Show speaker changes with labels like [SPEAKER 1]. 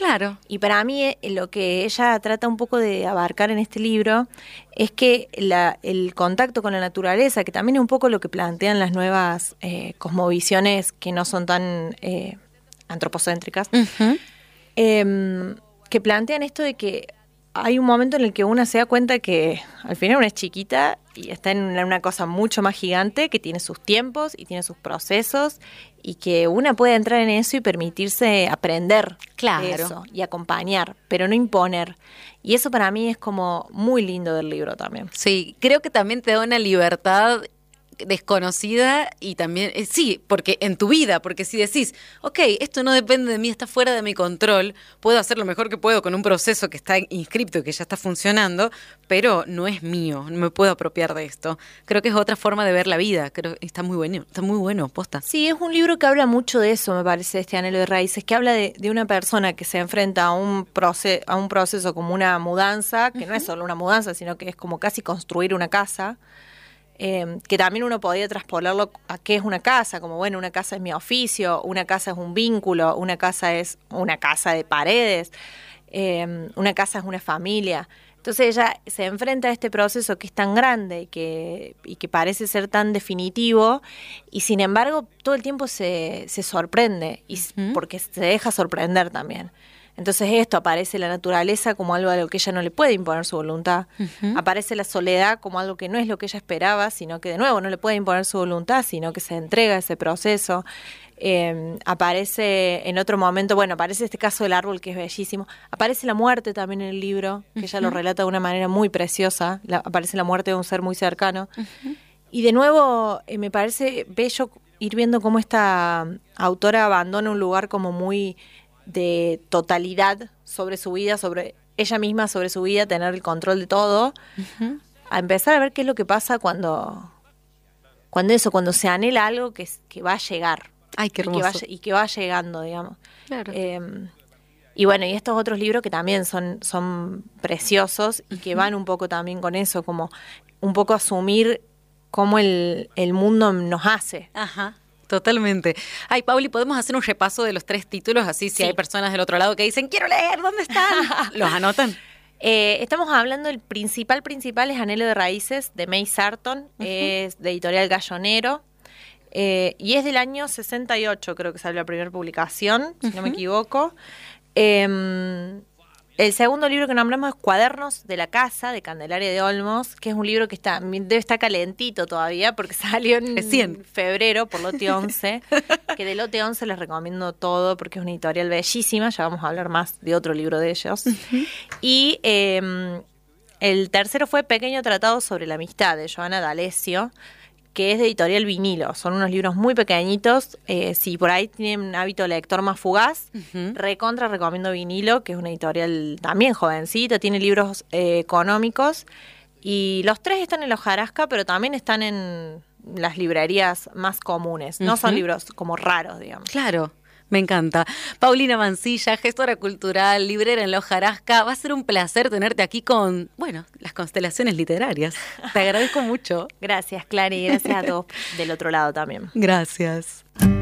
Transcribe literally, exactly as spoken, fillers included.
[SPEAKER 1] Claro.
[SPEAKER 2] Y para mí eh, lo que ella trata un poco de abarcar en este libro es que la, el contacto con la naturaleza, que también es un poco lo que plantean las nuevas eh, cosmovisiones que no son tan eh, antropocéntricas,
[SPEAKER 1] Uh-huh.
[SPEAKER 2] eh, que plantean esto de que hay un momento en el que una se da cuenta que al final una es chiquita y está en una, una cosa mucho más gigante que tiene sus tiempos y tiene sus procesos y que una puede entrar en eso y permitirse aprender
[SPEAKER 1] Claro.
[SPEAKER 2] de eso y acompañar, pero no imponer. Y eso para mí es como muy lindo del libro también.
[SPEAKER 1] Sí, creo que también te da una libertad desconocida y también, eh, sí, porque en tu vida, porque si decís, ok, esto no depende de mí, está fuera de mi control, puedo hacer lo mejor que puedo con un proceso que está inscripto y que ya está funcionando, pero no es mío, no me puedo apropiar de esto. Creo que es otra forma de ver la vida, creo que está muy bueno, está muy bueno, posta.
[SPEAKER 2] Sí, es un libro que habla mucho de eso, me parece, este Anhelo de Raíces, que habla de, de una persona que se enfrenta a un, proce- a un proceso como una mudanza, que uh-huh. no es solo una mudanza, sino que es como casi construir una casa. Eh, que también uno podría traspolarlo a qué es una casa, como bueno, una casa es mi oficio, una casa es un vínculo, una casa es una casa de paredes, eh, una casa es una familia. Entonces ella se enfrenta a este proceso que es tan grande y que, y que parece ser tan definitivo y sin embargo todo el tiempo se, se sorprende y, uh-huh. porque se deja sorprender también. Entonces esto, aparece la naturaleza como algo a lo que ella no le puede imponer su voluntad. Uh-huh. Aparece la soledad como algo que no es lo que ella esperaba, sino que de nuevo no le puede imponer su voluntad, sino que se entrega a ese proceso. Eh, aparece en otro momento, bueno, aparece este caso del árbol que es bellísimo. Aparece la muerte también en el libro, que uh-huh. ella lo relata de una manera muy preciosa. La, aparece la muerte de un ser muy cercano. Uh-huh. Y de nuevo eh, me parece bello ir viendo cómo esta autora abandona un lugar como muy de totalidad sobre su vida, sobre ella misma, sobre su vida, tener el control de todo, uh-huh. a empezar a ver qué es lo que pasa cuando cuando eso, cuando se anhela algo que, que va a llegar.
[SPEAKER 1] Ay, qué hermoso.
[SPEAKER 2] Y que va, y que va llegando, digamos.
[SPEAKER 1] Claro.
[SPEAKER 2] Eh, y bueno, y estos otros libros que también son, son preciosos y que uh-huh. van un poco también con eso, como un poco asumir cómo el, el mundo nos hace.
[SPEAKER 1] Ajá. Totalmente. Ay, Pauli, ¿podemos hacer un repaso de los tres títulos? Así si sí. hay personas del otro lado que dicen, quiero leer, ¿dónde están? ¿Los anotan?
[SPEAKER 2] Eh, estamos hablando, el principal principal es Anhelo de Raíces, de May Sarton, uh-huh. es de editorial Gallonero, eh, y es del año sesenta y ocho, creo que salió la primera publicación, uh-huh. si no me equivoco. Eh, El segundo libro que nombramos es Cuadernos de la Casa, de Candelaria de Olmos, que es un libro que está debe estar calentito todavía, porque salió en Recién. febrero por Lote once, que de Lote once les recomiendo todo, porque es una editorial bellísima, ya vamos a hablar más de otro libro de ellos. Uh-huh. Y eh, el tercero fue Pequeño Tratado sobre la Amistad, de Joana D'Alessio, que es de editorial Vinilo. Son unos libros muy pequeñitos. Eh, si por ahí tienen un hábito lector más fugaz, uh-huh. recontra recomiendo Vinilo, que es una editorial también jovencita, tiene libros eh, económicos. Y los tres están en la hojarasca, pero también están en las librerías más comunes. No uh-huh. son libros como raros, digamos.
[SPEAKER 1] Claro. Me encanta. Paulina Mancilla, gestora cultural, librera en La Hojarasca. Va a ser un placer tenerte aquí con, bueno, las constelaciones literarias. Te agradezco mucho.
[SPEAKER 2] Gracias, Clary. Gracias a todos del otro lado también.
[SPEAKER 1] Gracias.